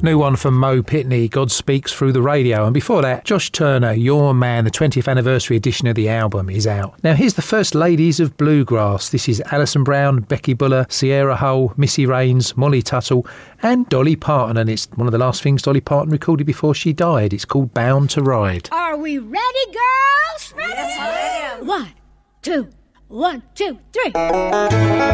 New one from Mo Pitney, God Speaks Through the Radio. And before that, Josh Turner, Your Man, the 20th anniversary edition of the album is out. Now here's the first ladies of bluegrass. This is Alison Brown, Becky Buller, Sierra Hull, Missy Raines, Molly Tuttle and Dolly Parton. And it's one of the last things Dolly Parton recorded before she died. It's called Bound to Ride. Are we ready, girls? Ready? Yes, I am. 1, 2, 1, 2, 3.